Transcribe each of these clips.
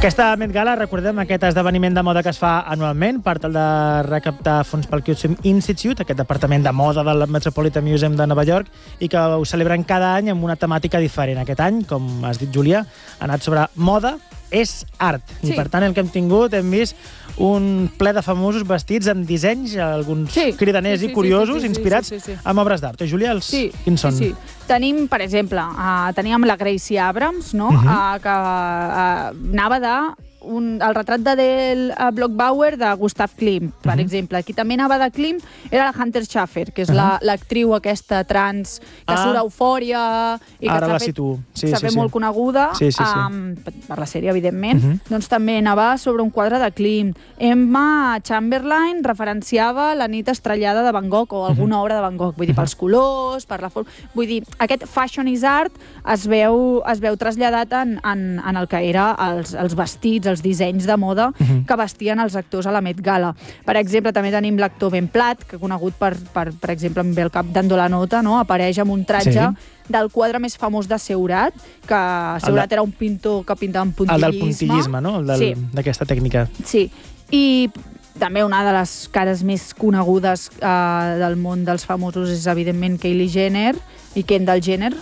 Aquesta Met Gala, recordem, aquest esdeveniment de moda que es fa anualment per tal de recaptar fons pel Goethe Institute, aquest departament de moda del Metropolitan Museum de Nova York, i que ho celebren cada any amb una temàtica diferent. Aquest any, com has dit, Júlia, ha anat sobre moda és art. I per tant, el que hem tingut, hem vist un ple de famosos vestits amb dissenys, alguns cridaners i curiosos, inspirats en obres d'art. Júlia, quins són? Sí. Tenim, per exemple, teníem la Gracie Abrams, no? Que anava de el retrat del Bloch-Bauer de Gustav Klimt, per exemple. Qui també anava de Klimt era la Hunter Schafer, que és l'actriu aquesta trans que surt a Eufòria i que s'ha fet molt coneguda per la sèrie, evidentment. Doncs també anava sobre un quadre de Klimt. Emma Chamberlain referenciava la nit estrellada de Van Gogh o alguna obra de Van Gogh, vull dir, pels colors, per la forma... Vull dir, aquest fashion is art es veu traslladat en el que era els vestits, els dissenys de moda que vestien els actors a la Met Gala. Per exemple, també tenim l'actor Ben Platt, que conegut per exemple, em ve al cap dando la nota, no? Apareix amb un tratge del quadre més famós de Seurat, que Seurat era un pintor que pintava amb puntillisme. El del puntillisme, no? D'aquesta tècnica. Sí. I també una de les cares més conegudes del món dels famosos és, evidentment, Kylie Jenner i Kendall Jenner.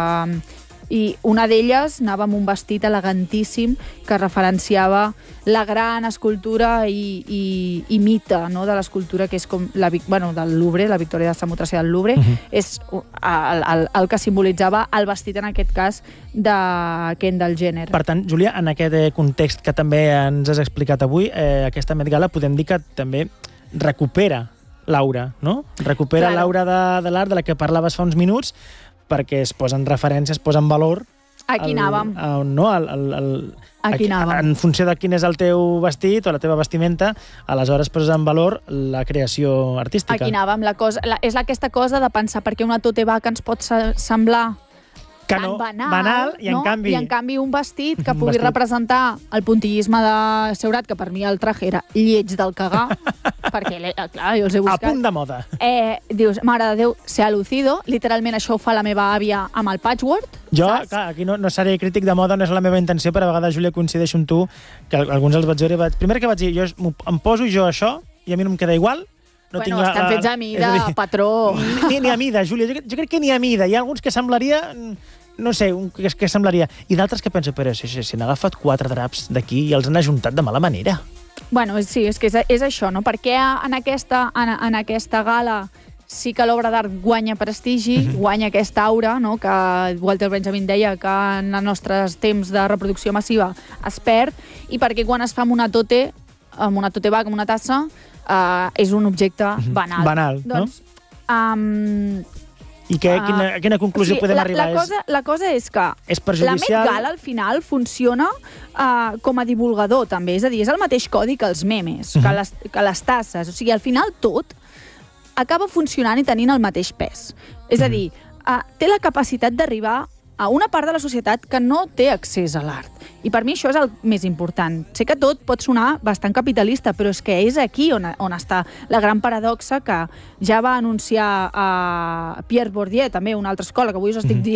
I una d'elles anava amb un vestit elegantíssim que referenciava la gran escultura i mite de l'escultura que és com del Louvre, la Victòria de Samotràcia del Louvre, és el que simbolitzava el vestit, en aquest cas, de Kendall Jenner. Per tant, Júlia, en aquest context que també ens has explicat avui, aquesta Met Gala podem dir que també recupera l'aura, no? Recupera l'aura de l'art de la que parlaves fa uns minuts, perquè es posen referències, es posen valor... Aquí anàvem. Aquí anàvem. En funció de quin és el teu vestit o la teva vestimenta, aleshores poses en valor la creació artística. Aquí anàvem. És aquesta cosa de pensar per què una tote bag ens pot semblar tan banal, i en canvi un vestit que pugui representar el puntillisme de Seurat, que per mi el traje era lleig del cagar, perquè, clar, jo els he buscat. A punt de moda. Dius, mare de Déu, se ha lucido. Literalment això ho fa la meva àvia amb el patchwork. Jo, clar, aquí no seré crític de moda, no és la meva intenció, però a vegades, Júlia, coincideixo amb tu, que alguns els vaig veure. Primer que vaig dir, em poso jo això, i a mi no em queda igual. Estan fets a mida, patró. Ni a mida, Júlia. Jo crec que ni a mida. Hi ha alguns que semblaria... no sé, que semblaria. I d'altres que penso, però si n'ha agafat 4 draps d'aquí i els han ajuntat de mala manera. Bueno, sí, és que és això, no? Perquè en aquesta gala sí que l'obra d'art guanya prestigi, guanya aquesta aura, no? Que Walter Benjamin deia que en els nostres temps de reproducció massiva es perd, i perquè quan es fa amb una tote bag, amb una tassa, és un objecte banal. Banal, no? Doncs... I a quina conclusió podem arribar? La cosa és que la Met Gala al final funciona com a divulgador també, és a dir, és el mateix codi que els memes, que les tasses, o sigui, al final tot acaba funcionant i tenint el mateix pes. És a dir, té la capacitat d'arribar a una part de la societat que no té accés a l'art. I per mi això és el més important. Sé que tot pot sonar bastant capitalista, però és que és aquí on està la gran paradoxa que ja va anunciar Pierre Bourdieu, també una altra escola, que avui us estic dient